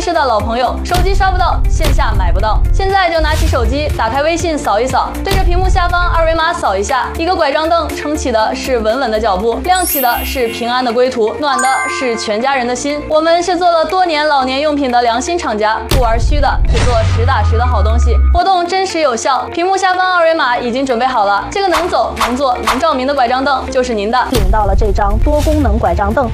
市的老朋友，手机刷不到，线下买不到。现在就拿起手机，打开微信扫一扫，对着屏幕下方二维码扫一下，一个拐杖凳撑起的是稳稳的脚步，亮起的是平安的归途，暖的是全家人的心。我们是做了多年老年用品的良心厂家，不玩虚的，只做实打实的好东西。活动真实有效，屏幕下方二维码已经准备好了，这个能走、能坐、能照明的拐杖凳就是您的。 领到了这张多功能拐杖凳。